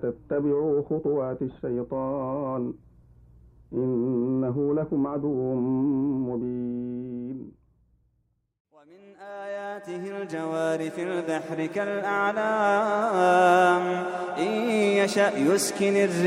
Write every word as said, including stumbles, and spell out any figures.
تتبعوا خطوات الشيطان إنه لكم عدو مبين. ومن آياته الجوار في البحر كالأعلام إن يشأ يسكن الريح